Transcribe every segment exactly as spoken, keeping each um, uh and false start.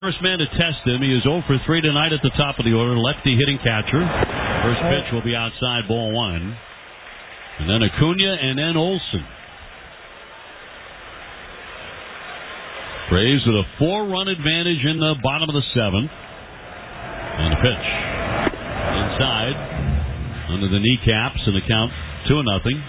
First man to test him. He is zero for three tonight at the top of the order. Lefty hitting catcher. First pitch will be outside, ball one. And then Acuna and then Olsen. Braves with a four-run advantage in the bottom of the seventh. And a pitch. Inside. Under the kneecaps and the count two nothing.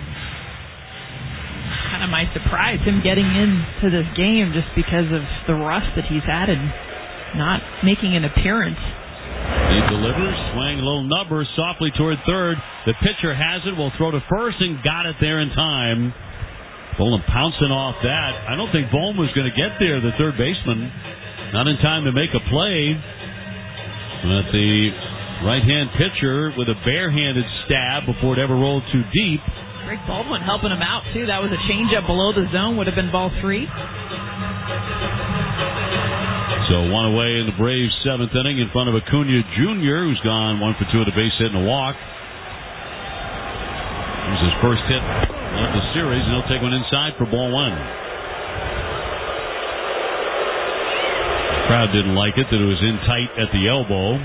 Kind of my surprise, him getting into this game just because of the rust that he's had and not making an appearance. He delivers, swing a little number softly toward third. The pitcher has it, will throw to first and got it there in time. Boland pouncing off that. I don't think Bohm was going to get there, the third baseman. Not in time to make a play. But the right-hand pitcher with a barehanded stab before it ever rolled too deep. Greg Baldwin helping him out, too. That was a changeup below the zone. Would have been ball three. So one away in the Braves' seventh inning in front of Acuna Junior, who's gone one for two at a base hit and a walk. It was his first hit of the series, and he'll take one inside for ball one. The crowd didn't like it, that it was in tight at the elbow.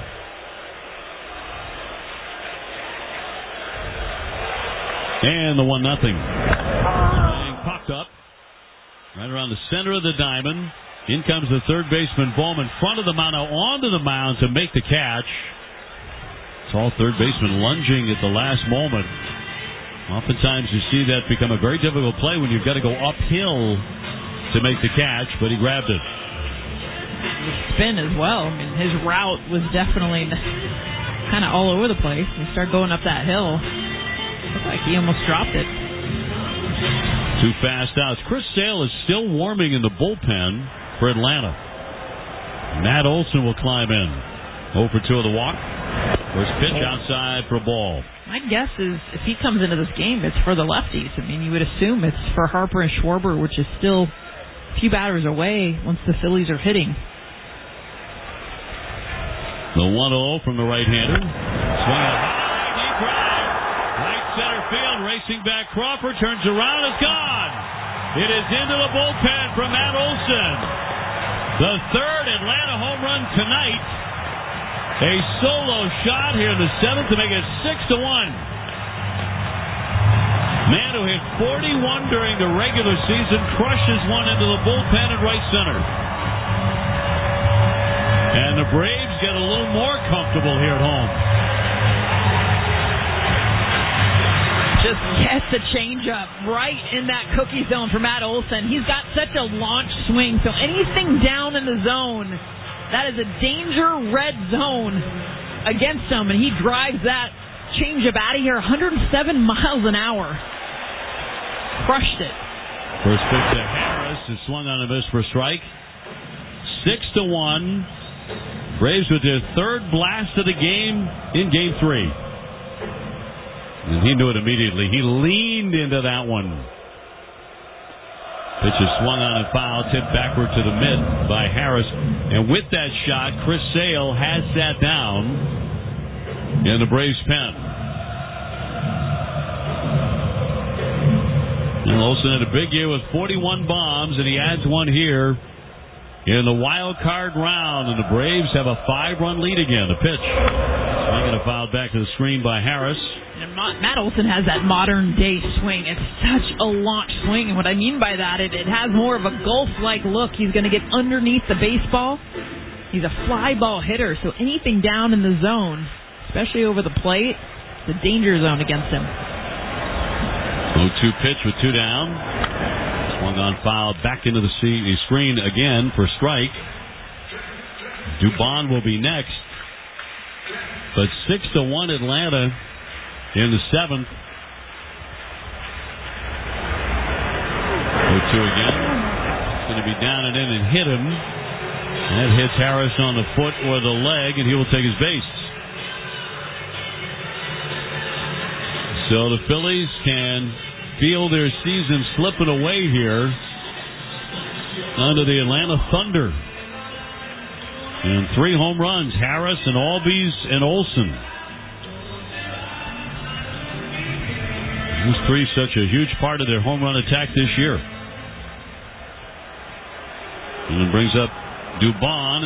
And the one nothing. Popped up right around the center of the diamond. In comes the third baseman Bohm in front of the mound, now onto the mound to make the catch. It's all third baseman lunging at the last moment. Oftentimes you see that become a very difficult play when you've got to go uphill to make the catch, but he grabbed it. The spin as well. I mean, his route was definitely kind of all over the place. He started going up that hill. Looked like he almost dropped it. Two fast outs. Chris Sale is still warming in the bullpen for Atlanta. Matt Olson will climb in. zero for two of the walk. First pitch outside for a ball. My guess is if he comes into this game, it's for the lefties. I mean, you would assume it's for Harper and Schwarber, which is still a few batters away once the Phillies are hitting. The one oh from the right-hander. Swing it high, deep drive. Right center field, racing back. Crawford turns around, it's gone. It is into the bullpen from Matt Olson. The third Atlanta home run tonight. A solo shot here in the seventh to make it six to one. Man who hit forty-one during the regular season crushes one into the bullpen at right center. And the Braves get a little more comfortable here at home. Just gets the changeup right in that cookie zone for Matt Olson. He's got such a launch swing, so anything down in the zone, that is a danger red zone against him, and he drives that changeup out of here one hundred seven miles an hour. Crushed it. First pitch to Harris is swung on a miss for a strike. Six to one. Braves with their third blast of the game in game three. And he knew it immediately. He leaned into that one. Pitch is swung on and foul, tipped backward to the mid by Harris. And with that shot, Chris Sale has sat down in the Braves pen. And Olsen had a big year with forty-one bombs, and he adds one here in the wild card round. And the Braves have a five-run lead again. The pitch. Swinging a foul back to the screen by Harris. And Matt Olson has that modern-day swing. It's such a launch swing, and what I mean by that, it, it has more of a golf-like look. He's going to get underneath the baseball. He's a fly ball hitter, so anything down in the zone, especially over the plate, it's a danger zone against him. oh two pitch with two down. Swung on foul back into the screen again for strike. Dubon will be next. But six to one Atlanta in the seventh. oh two again. It's going to be down and in and hit him. And that hits Harris on the foot or the leg, and he will take his base. So the Phillies can feel their season slipping away here under the Atlanta Thunder. And three home runs, Harris and Albies and Olsen. Those three such a huge part of their home run attack this year. And it brings up Dubon